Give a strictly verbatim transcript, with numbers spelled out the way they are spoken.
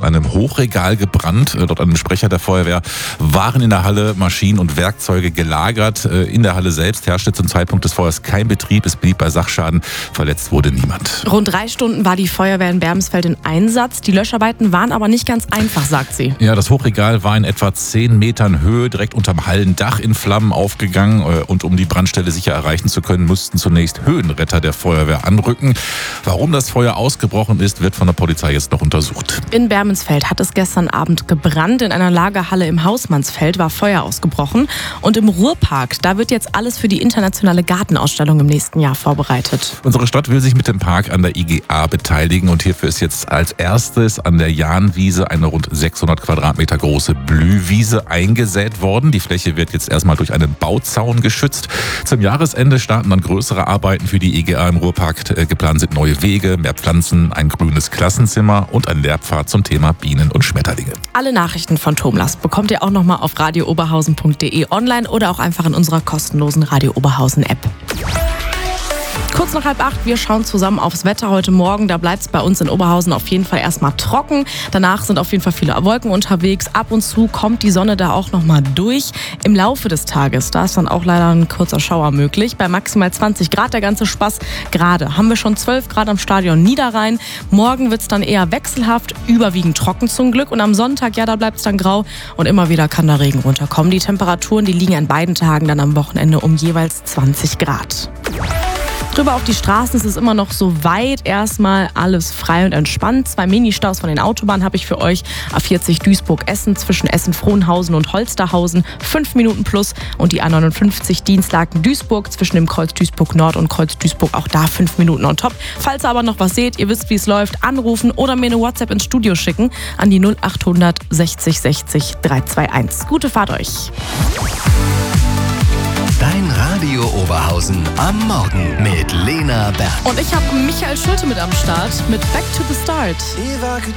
einem Hochregal gebrannt. Laut einem Sprecher der Feuerwehr waren in der Halle Maschinen und Werkzeuge gelagert. In der Halle selbst herrschte zum Zeitpunkt des Feuers kein Betrieb. Es blieb bei Sachschaden. Verletzt wurde niemand. Rund drei Stunden war die Feuerwehr in Bermensfeld in Einsatz. Die Löscharbeiten waren aber nicht ganz einfach, sagt sie. Ja, das Hochregal war in etwa zehn Metern Höhe direkt unterm Hallendach in Flammen aufgegangen. Und um die Brandstelle sicher erreichen zu können, mussten zunächst Höhenretter der Feuerwehr anrücken. Warum das Feuer ausgebrochen ist, wird von der Polizei jetzt noch untersucht. In Bermensfeld hat es gestern Abend gebrannt. In einer Lagerhalle im Hausmannsfeld war Feuer ausgebrochen. Und im Ruhrpark, da wird jetzt alles für die internationale Gartenausstellung im nächsten Jahr vorbereitet. Unsere Stadt will sich mit dem Park an der I G A beteiligen. Und hierfür ist jetzt als erstes an der Jahnwiese eine rund sechshundert Quadratmeter große Blühwiese eingesät worden. Die Fläche wird jetzt erstmal durch einen Bauzaun geschützt. Zum Jahresende starten dann größere Arbeiten für die I G A im Ruhrpark. Geplant sind neue Wege, mehr Pflanzen, ein grünes Klassenzimmer und ein Lehrpfad zum Thema Bienen und Schmetterlinge. Alle Nachrichten von Thomas bekommt ihr auch nochmal auf radio oberhausen punkt de online oder auch einfach in unserer kostenlosen Radio Oberhausen App. Kurz nach halb acht, wir schauen zusammen aufs Wetter heute Morgen. Da bleibt es bei uns in Oberhausen auf jeden Fall erstmal trocken. Danach sind auf jeden Fall viele Wolken unterwegs. Ab und zu kommt die Sonne da auch nochmal durch. Im Laufe des Tages, da ist dann auch leider ein kurzer Schauer möglich. Bei maximal zwanzig Grad der ganze Spaß. Gerade haben wir schon zwölf Grad am Stadion Niederrhein. Morgen wird es dann eher wechselhaft, überwiegend trocken zum Glück. Und am Sonntag, ja, da bleibt es dann grau und immer wieder kann der Regen runterkommen. Die Temperaturen, die liegen an beiden Tagen dann am Wochenende um jeweils zwanzig Grad. Drüber auf die Straßen ist es immer noch so weit erstmal alles frei und entspannt. Zwei Ministaus von den Autobahnen habe ich für euch. A vierzig Duisburg-Essen zwischen Essen-Frohnhausen und Holsterhausen, fünf Minuten plus. Und die A neunundfünfzig Dienstlaken-Duisburg zwischen dem Kreuz Duisburg-Nord und Kreuz Duisburg, auch da fünf Minuten on top. Falls ihr aber noch was seht, ihr wisst, wie es läuft, anrufen oder mir eine WhatsApp ins Studio schicken an die null achthundert sechzig sechzig dreihunderteinundzwanzig. Gute Fahrt euch! Dein Radio Oberhausen am Morgen mit Lena Berg. Und ich habe Michael Schulte mit am Start mit Back to the Start.